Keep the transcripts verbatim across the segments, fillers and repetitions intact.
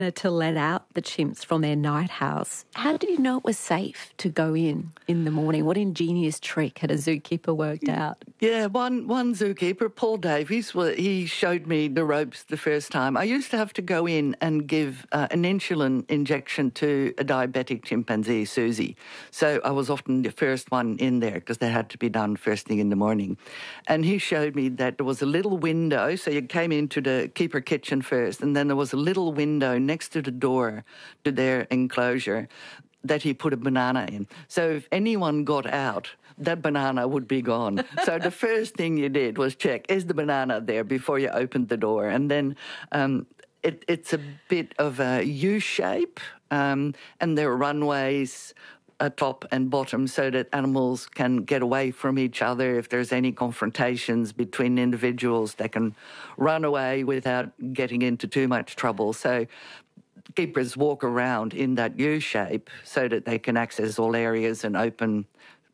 to let out the chimps from their night house. How did you know it was safe to go in in the morning? What ingenious trick had a zookeeper worked out? Yeah, one one zookeeper, Paul Davies, well, he showed me the ropes the first time. I used to have to go in and give uh, an insulin injection to a diabetic chimpanzee, Susie. So I was often the first one in there because they had to be done first thing in the morning. And he showed me that there was a little window. So you came into the keeper kitchen first, and then there was a little window next to the door to their enclosure that he put a banana in. So if anyone got out, that banana would be gone. So the first thing you did was check, is the banana there before you opened the door? And then um, it, it's a bit of a U shape, um, and there are runways uh, top and bottom so that animals can get away from each other. If there's any confrontations between individuals, they can run away without getting into too much trouble. So keepers walk around in that U shape so that they can access all areas and open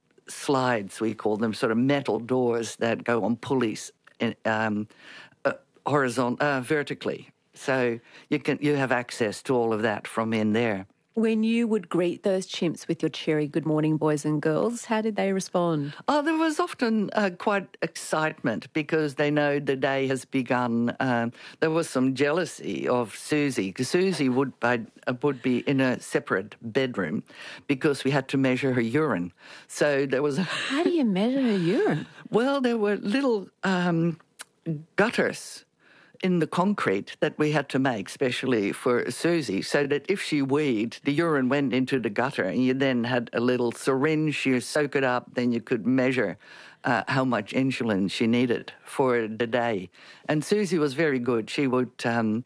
slides, we call them, sort of metal doors that go on pulleys um, uh, horizontal, uh, vertically. So you can you have access to all of that from in there. When you would greet those chimps with your cheery good morning, boys and girls, how did they respond? Oh, there was often uh, quite excitement because they know the day has begun. Um, there was some jealousy of Susie because Susie would, by, uh, would be in a separate bedroom because we had to measure her urine. So there was... A How do you measure her urine? Well, there were little um, gutters in the concrete that we had to make specially for Susie, so that if she weed, the urine went into the gutter, and you then had a little syringe, you soak it up, then you could measure uh, how much insulin she needed for the day. And Susie was very good. She would um,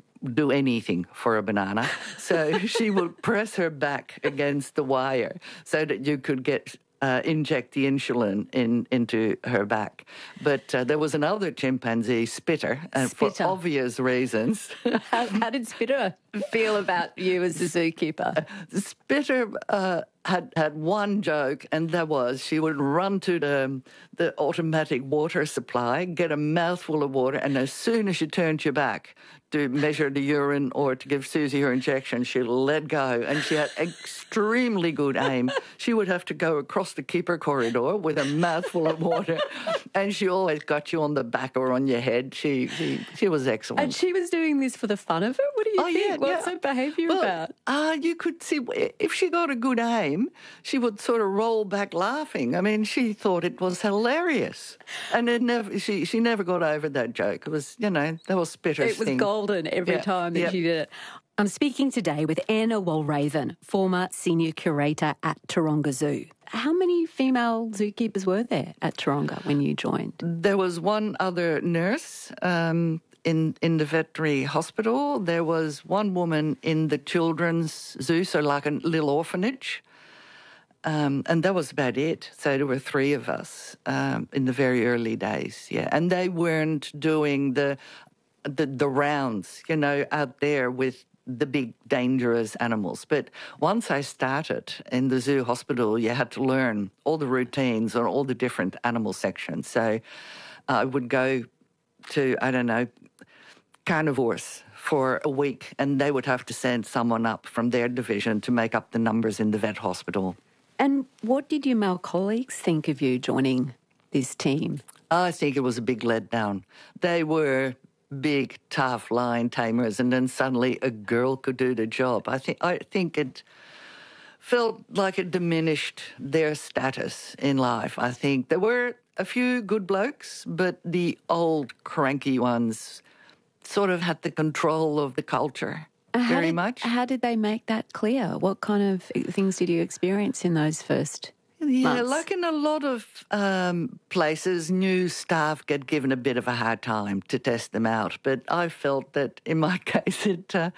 do anything for a banana. So she would press her back against the wire so that you could get Uh, inject the insulin in into her back. But uh, there was another chimpanzee, Spitter, and Spitter. for obvious reasons. how, how did Spitter feel about you as a zookeeper? Uh, Spitter uh, had had one joke, and that was she would run to the the automatic water supply, get a mouthful of water, and as soon as she turned your back to measure the urine or to give Susie her injection, she'd let go, and she had extremely good aim. She would have to go across the keeper corridor with a mouthful of water, and she always got you on the back or on your head. She she, she was excellent. And she was doing this for the fun of it? What do you oh, think? Yeah, What's yeah. her behaviour well, about? Uh, you could see, if she got a good aim, she would sort of roll back laughing. I mean, she thought it was hilarious. And it never, she, she never got over that joke. It was, you know, that was Spitter's It was thing. golden every Yeah, time that yeah. she did it. I'm speaking today with Anna Walraven, former senior curator at Taronga Zoo. How many female zookeepers were there at Taronga when you joined? There was one other nurse um, in in the veterinary hospital. There was one woman in the children's zoo, so like a little orphanage. Um, and that was about it. So there were three of us um, in the very early days, yeah. And they weren't doing the, the the rounds, you know, out there with the big dangerous animals. But once I started in the zoo hospital, you had to learn all the routines on all the different animal sections. So I would go to, I don't know, carnivores for a week, and they would have to send someone up from their division to make up the numbers in the vet hospital. And what did your male colleagues think of you joining this team? I think it was a big letdown. They were big, tough lion tamers, and then suddenly a girl could do the job. I think I think it felt like it diminished their status in life. I think there were a few good blokes, but the old cranky ones sort of had the control of the culture How very did, much. How did they make that clear? What kind of things did you experience in those first Yeah, months? like in a lot of um, places, new staff get given a bit of a hard time to test them out. But I felt that in my case, it uh,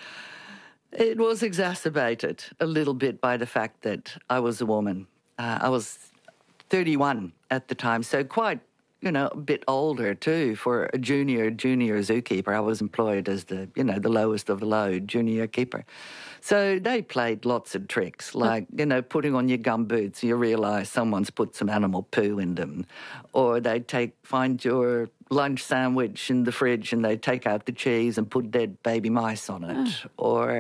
it was exacerbated a little bit by the fact that I was a woman. Uh, I was thirty-one at the time, so quite you know, a bit older too. For a junior, junior zookeeper, I was employed as the, you know, the lowest of the low, junior keeper. So they played lots of tricks, like, you know, putting on your gumboots, you realise someone's put some animal poo in them. Or they'd take, find your lunch sandwich in the fridge and they'd take out the cheese and put dead baby mice on it. Oh. Or